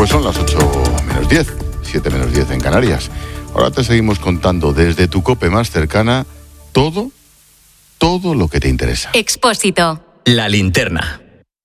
Pues son las 8 menos 10, 7 menos 10 en Canarias. Ahora te seguimos contando desde tu COPE más cercana todo lo que te interesa. Expósito. La linterna.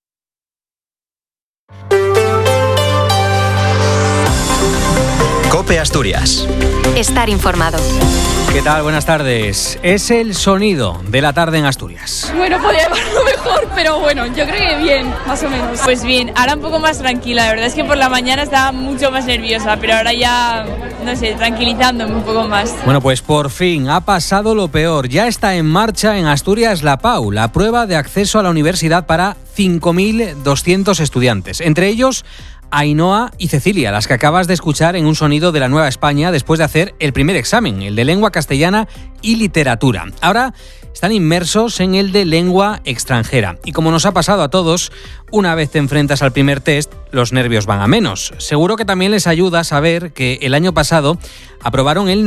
COPE Asturias. Estar informado. ¿Qué tal? Buenas tardes. Es el sonido de la tarde en Asturias. Bueno, podría llevarlo mejor, pero bueno, yo creo que bien, más o menos. Pues bien, ahora un poco más tranquila. La verdad es que por la mañana estaba mucho más nerviosa, pero ahora ya, no sé, tranquilizándome un poco más. Bueno, pues por fin ha pasado lo peor. Ya está en marcha en Asturias la PAU, la prueba de acceso a la universidad para 5.200 estudiantes. Entre ellos, Ainhoa y Cecilia, las que acabas de escuchar en un sonido de la Nueva España después de hacer el primer examen, el de lengua castellana y literatura. Ahora están inmersos en el de lengua extranjera. Y como nos ha pasado a todos, una vez te enfrentas al primer test, los nervios van a menos. Seguro que también les ayuda a saber que el año pasado aprobaron el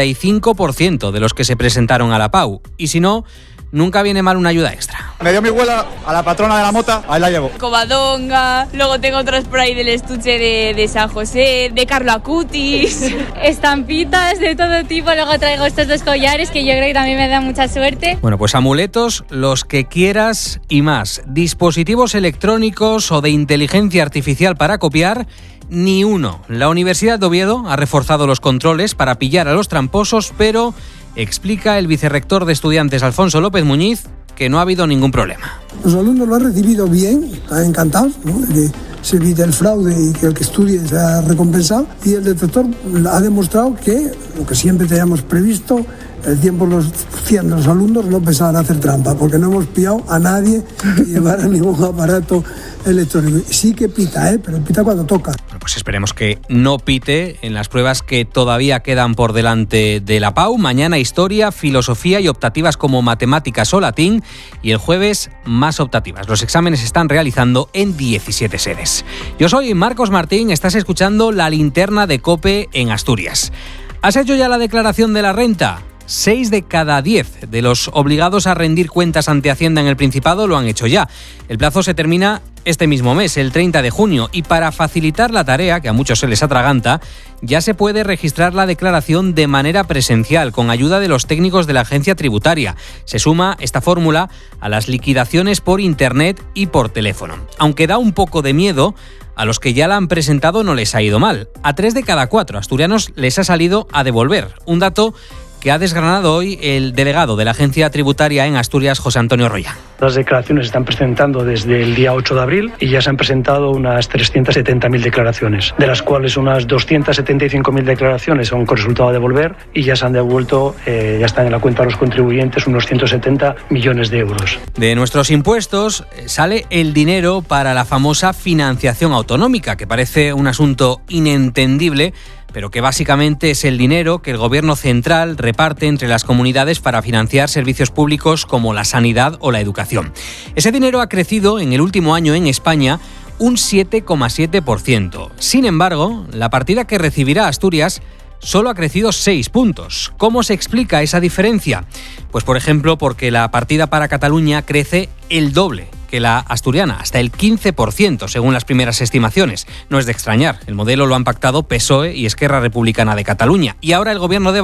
95% de los que se presentaron a la PAU. Y si no, nunca viene mal una ayuda extra. Me dio mi abuela a la patrona de la mota, ahí la llevo. Covadonga, luego tengo otros por ahí del estuche de San José, de Carlo Acutis. Estampitas de todo tipo, luego traigo estos dos collares que yo creo que también me dan mucha suerte. Bueno, pues amuletos, los que quieras y más. Dispositivos electrónicos o de inteligencia artificial para copiar, ni uno. La Universidad de Oviedo ha reforzado los controles para pillar a los tramposos, pero explica el vicerrector de estudiantes Alfonso López Muñiz que no ha habido ningún problema. Los alumnos lo han recibido bien, están encantados, ¿no?, de que se evite el fraude y que el que estudie sea recompensado, y el detector ha demostrado que lo que siempre teníamos previsto, el 100% de los alumnos no pensaban hacer trampa, porque no hemos pillado a nadie que llevara ningún aparato electrónico. Sí que pita, pero pita cuando toca. Bueno, pues esperemos que no pite en las pruebas que todavía quedan por delante de la PAU. Mañana historia, filosofía y optativas como matemáticas o latín, y el jueves más optativas. Los exámenes se están realizando en 17 sedes. Yo soy Marcos Martín, estás escuchando La Linterna de COPE en Asturias. ¿Has hecho ya la declaración de la renta? 6 de cada 10 de los obligados a rendir cuentas ante Hacienda en el Principado lo han hecho ya. El plazo se termina este mismo mes, el 30 de junio, y para facilitar la tarea, que a muchos se les atraganta, ya se puede registrar la declaración de manera presencial, con ayuda de los técnicos de la agencia tributaria. Se suma esta fórmula a las liquidaciones por internet y por teléfono. Aunque da un poco de miedo, a los que ya la han presentado no les ha ido mal. A 3 de cada 4 asturianos les ha salido a devolver. Un dato que ha desgranado hoy el delegado de la Agencia Tributaria en Asturias, José Antonio Roya. Las declaraciones se están presentando desde el día 8 de abril y ya se han presentado unas 370.000 declaraciones, de las cuales unas 275.000 declaraciones son con resultado a devolver y ya se han devuelto, ya están en la cuenta de los contribuyentes, unos 170 millones de euros. De nuestros impuestos sale el dinero para la famosa financiación autonómica, que parece un asunto inentendible, pero que básicamente es el dinero que el Gobierno central reparte entre las comunidades para financiar servicios públicos como la sanidad o la educación. Ese dinero ha crecido en el último año en España un 7,7%. Sin embargo, la partida que recibirá Asturias solo ha crecido 6 puntos. ¿Cómo se explica esa diferencia? Pues por ejemplo porque la partida para Cataluña crece el doble que la asturiana, hasta el 15% según las primeras estimaciones. No es de extrañar, el modelo lo han pactado PSOE y Esquerra Republicana de Cataluña. Y ahora el Gobierno de